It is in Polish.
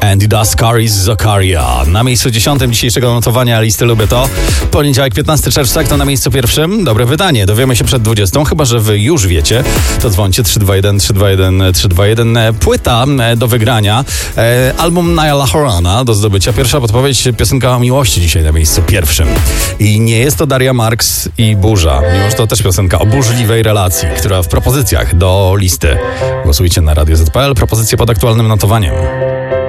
Candida Scaris Zakaria. Na miejscu 10 dzisiejszego notowania listy Lubię To. Poniedziałek 15 czerwca, kto na miejscu pierwszym? Dobre pytanie. Dowiemy się przed 20, chyba że wy już wiecie. To dzwońcie 321 321 321. Płyta do wygrania. Album Nialla Horana do zdobycia. Pierwsza podpowiedź, piosenka o miłości dzisiaj na miejscu pierwszym. I nie jest to Daria Marks i Burza. Mimo że to też piosenka o burzliwej relacji, która w propozycjach do listy. Głosujcie na Radio Z.pl. Propozycje pod aktualnym notowaniem.